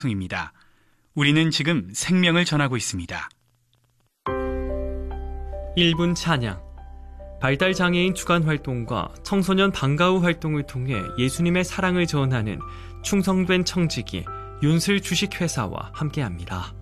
입니다. 우리는 지금 생명을 전하고 있습니다. 1분 찬양. 발달장애인 주간 활동과 청소년 방과후 활동을 통해 예수님의 사랑을 전하는 충성된 청지기 윤슬 주식회사와 함께합니다.